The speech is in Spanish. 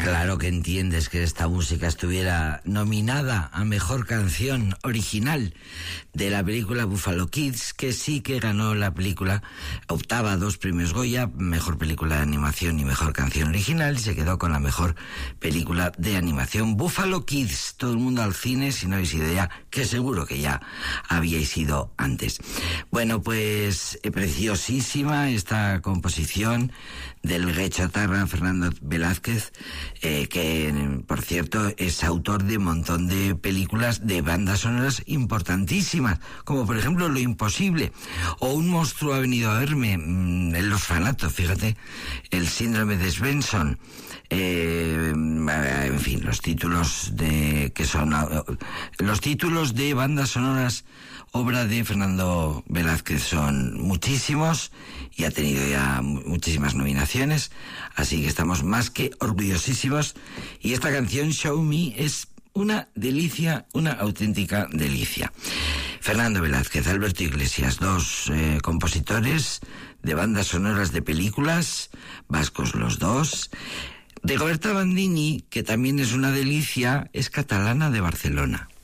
Claro que entiendes que esta música estuviera nominada a Mejor Canción Original de la película Buffalo Kids, que sí que ganó la película, optaba a 2 premios Goya, Mejor Película de Animación y Mejor Canción Original, y se quedó con la Mejor Película de Animación. Buffalo Kids, todo el mundo al cine, si no habéis ido ya, que seguro que ya habíais ido antes. Bueno, pues preciosísima esta composición del guechotarra Fernando Velázquez, que por cierto es autor de un montón de películas de bandas sonoras importantísimas, como por ejemplo Lo Imposible, o Un monstruo ha venido a verme, El orfanato, fíjate, El síndrome de Svensson, en fin, los títulos de bandas sonoras obra de Fernando Velázquez son muchísimos y ha tenido ya muchísimas nominaciones, así que estamos más que orgullosísimos. Y esta canción, Show Me, es una delicia, una auténtica delicia. Fernando Velázquez, Alberto Iglesias, 2 compositores de bandas sonoras de películas, vascos los 2. Rigoberta Bandini, que también es una delicia, es catalana de Barcelona.